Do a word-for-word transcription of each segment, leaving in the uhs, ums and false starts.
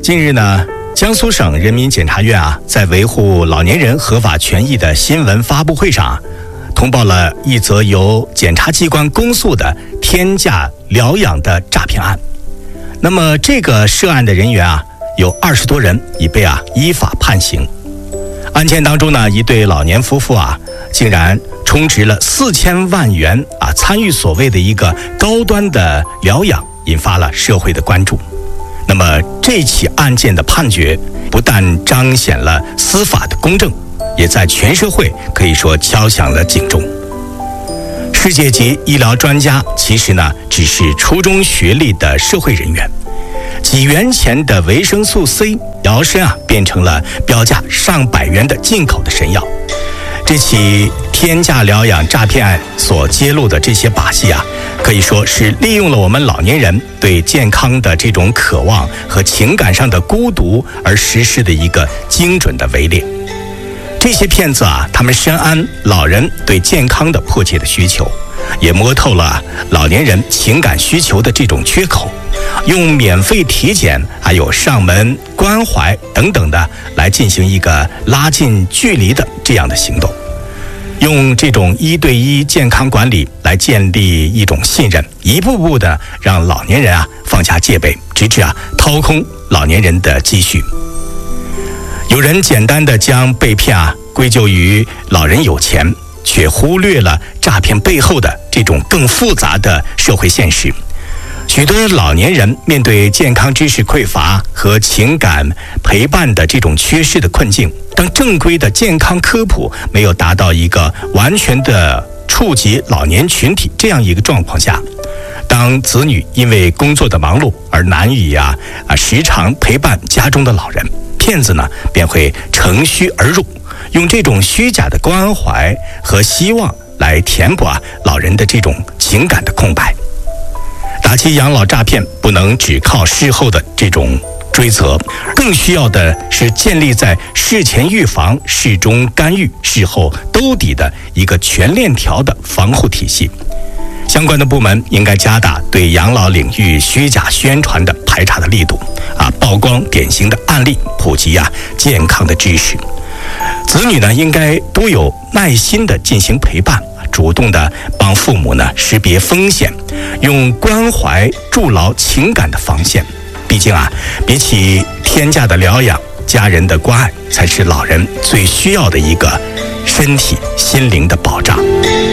近日呢，江苏省人民检察院啊，在维护老年人合法权益的新闻发布会上，通报了一则由检察机关公诉的天价疗养的诈骗案。那么这个涉案的人员啊，有二十多人已被啊依法判刑。案件当中呢，一对老年夫妇啊，竟然充值了四千万元啊，参与所谓的一个高端的疗养，引发了社会的关注。那么这起案件的判决不但彰显了司法的公正，也在全社会可以说敲响了警钟。世界级医疗专家其实呢，只是初中学历的社会人员，几元钱的维生素 C 摇身啊，变成了标价上百元的进口的神药。这起天价疗养诈骗案所揭露的这些把戏啊，可以说是利用了我们老年人对健康的这种渴望和情感上的孤独而实施的一个精准的围猎。这些骗子啊，他们深谙老人对健康的迫切的需求，也摸透了老年人情感需求的这种缺口，用免费体检还有上门关怀等等的来进行一个拉近距离的这样的行动，用这种一对一健康管理来建立一种信任，一步步的让老年人啊放下戒备，直至啊掏空老年人的积蓄。有人简单的将被骗啊归咎于老人有钱，却忽略了诈骗背后的这种更复杂的社会现实。许多老年人面对健康知识匮乏和情感陪伴的这种缺失的困境，当正规的健康科普没有达到一个完全的触及老年群体这样一个状况下，当子女因为工作的忙碌而难以啊啊时常陪伴家中的老人，骗子呢便会乘虚而入，用这种虚假的关怀和希望来填补啊老人的这种情感的空白。打击养老诈骗不能只靠事后的这种追责，更需要的是建立在事前预防、事中干预、事后兜底的一个全链条的防护体系。相关的部门应该加大对养老领域虚假宣传的排查的力度啊，曝光典型的案例，普及啊健康的知识。子女呢，应该多有耐心的进行陪伴，主动的帮父母呢识别风险，用关怀筑牢情感的防线。毕竟啊，比起天价的疗养，家人的关爱才是老人最需要的一个身体心灵的保障。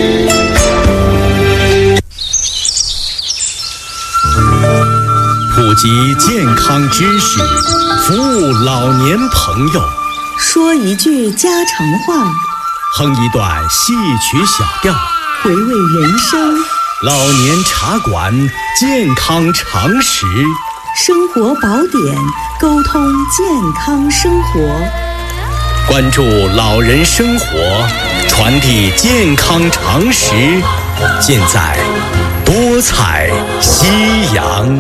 普及健康知识，服务老年朋友。 说一句家常话， 哼一段戏曲小调， 回味人生。 老年茶馆，健康常识， 生活宝典，沟通健康生活。 关注老人生活，传递健康常识，尽在多彩夕阳。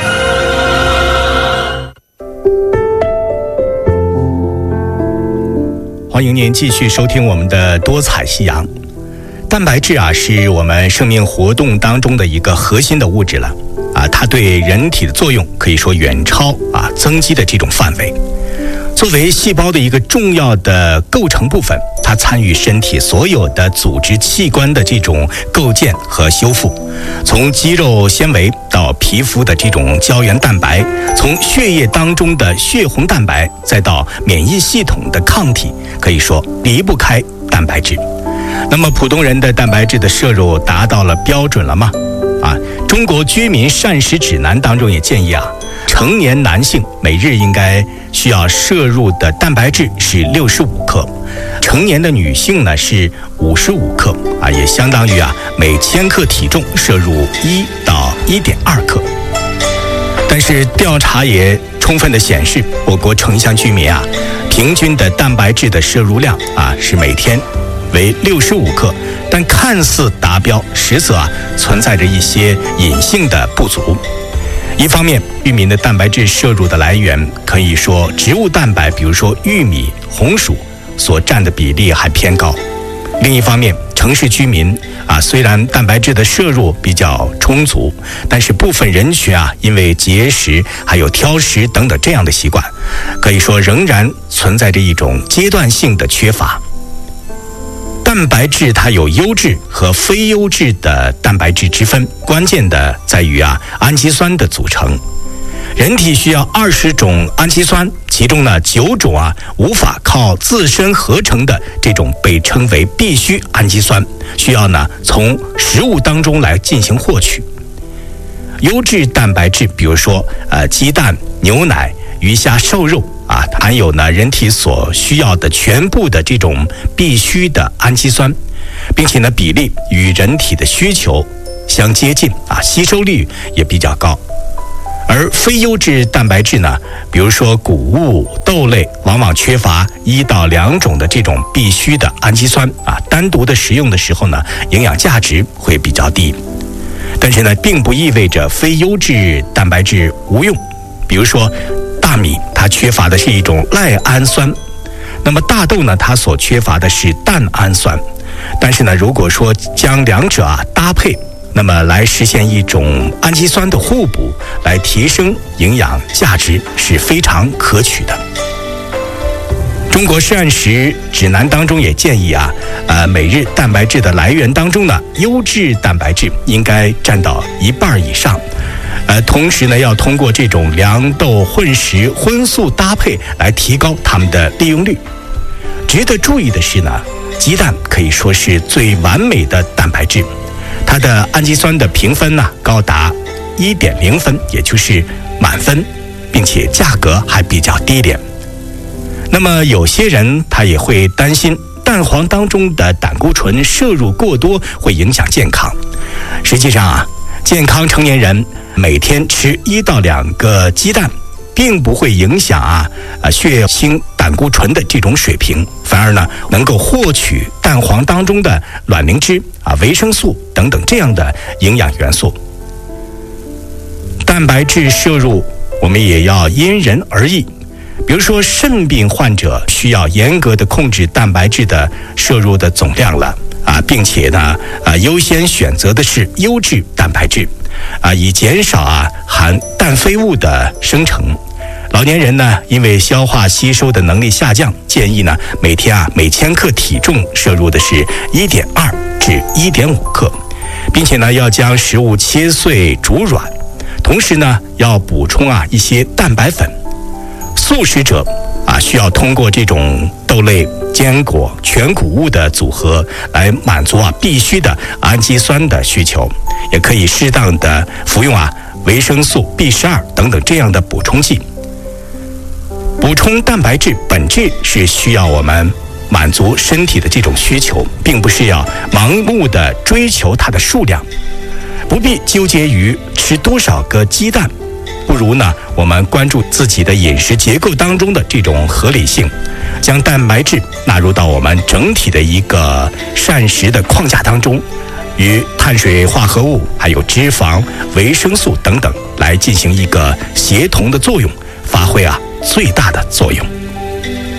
欢迎您继续收听我们的多彩夕阳。蛋白质啊，是我们生命活动当中的一个核心的物质了啊，它对人体的作用可以说远超啊增肌的这种范围。作为细胞的一个重要的构成部分，它参与身体所有的组织器官的这种构建和修复，从肌肉纤维到皮肤的这种胶原蛋白，从血液当中的血红蛋白，再到免疫系统的抗体，可以说离不开蛋白质。那么普通人的蛋白质的摄入达到了标准了吗？啊，中国居民膳食指南当中也建议啊，成年男性每日应该需要摄入的蛋白质是六十五克，成年的女性呢是五十五克啊，也相当于啊每千克体重摄入一到一点二克。但是调查也充分的显示，我国城乡居民啊，平均的蛋白质的摄入量啊是每天为六十五克，但看似达标，实则啊存在着一些隐性的不足。一方面，玉米的蛋白质摄入的来源可以说植物蛋白，比如说玉米、红薯所占的比例还偏高。另一方面， 城市居民啊，虽然蛋白质的摄入比较充足，但是部分人群啊，因为节食还有挑食等等这样的习惯，可以说仍然存在着一种阶段性的缺乏。蛋白质它有优质和非优质的蛋白质之分，关键的在于啊氨基酸的组成。人体需要二十种氨基酸，其中呢九种啊无法靠自身合成的这种被称为必需氨基酸，需要呢从食物当中来进行获取。优质蛋白质，比如说呃鸡蛋、牛奶、鱼虾、瘦肉啊，含有呢人体所需要的全部的这种必需的氨基酸，并且呢比例与人体的需求相接近啊，吸收率也比较高。而非优质蛋白质呢，比如说谷物、豆类，往往缺乏一到两种的这种必需的氨基酸啊，单独的食用的时候呢，营养价值会比较低。但是呢，并不意味着非优质蛋白质无用。比如说大米，它缺乏的是一种赖氨酸，那么大豆呢，它所缺乏的是蛋氨酸。但是呢，如果说将两者啊搭配，那么来实现一种氨基酸的互补，来提升营养价值是非常可取的。中国膳食指南当中也建议啊，呃，每日蛋白质的来源当中呢，优质蛋白质应该占到一半以上。呃，同时呢，要通过这种粮豆混食、荤素搭配来提高它们的利用率。值得注意的是呢，鸡蛋可以说是最完美的蛋白质。它的氨基酸的评分呢高达一点零分，也就是满分，并且价格还比较低廉。那么有些人他也会担心蛋黄当中的胆固醇摄入过多会影响健康。实际上啊，健康成年人每天吃一到两个鸡蛋，并不会影响啊啊血清胆固醇的这种水平，反而呢能够获取蛋黄当中的卵磷脂啊、维生素等等这样的营养元素。蛋白质摄入我们也要因人而异，比如说肾病患者需要严格的控制蛋白质的摄入的总量了啊，并且呢啊优先选择的是优质蛋白质啊，以减少啊含氮废物的生成。老年人呢，因为消化吸收的能力下降，建议呢每天啊每千克体重摄入的是一点二至一点五克，并且呢要将食物切碎煮软，同时呢要补充啊一些蛋白粉。素食者啊需要通过这种豆类、坚果、全谷物的组合来满足啊必须的氨基酸的需求，也可以适当的服用啊维生素 B 十二 等等这样的补充剂。补充蛋白质本质是需要我们满足身体的这种需求，并不是要盲目的追求它的数量，不必纠结于吃多少个鸡蛋，不如呢我们关注自己的饮食结构当中的这种合理性，将蛋白质纳入到我们整体的一个膳食的框架当中，与碳水化合物还有脂肪、维生素等等来进行一个协同的作用，发挥啊最大的作用。